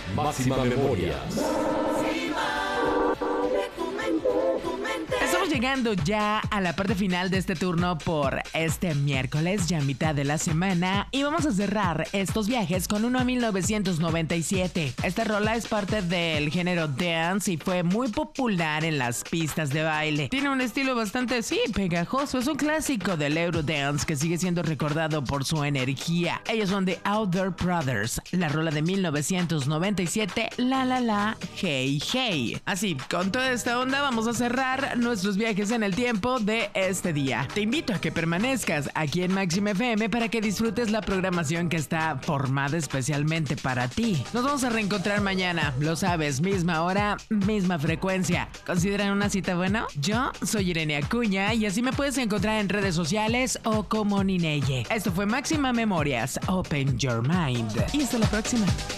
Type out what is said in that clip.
Máxima Memorias. Estamos llegando ya a la parte final de este turno por este miércoles, ya mitad de la semana, y vamos a cerrar estos viajes con uno a 1997. Esta rola es parte del género dance y fue muy popular en las pistas de baile. Tiene un estilo bastante, pegajoso. Es un clásico del Eurodance que sigue siendo recordado por su energía. Ellos son The Outdoor Brothers. La rola de 1997, La La La, Hey Hey. Así, con toda esta onda vamos a cerrar nuestros viajes en el tiempo de este día. Te invito a que permanezcas aquí en Máxima FM para que disfrutes la programación que está formada especialmente para ti. Nos vamos a reencontrar mañana, lo sabes, misma hora, misma frecuencia. ¿Consideran una cita buena? Yo soy Irene Acuña y así me puedes encontrar en redes sociales o como Nineye. Esto fue Máxima Memorias, Open Your Mind. Y hasta la próxima.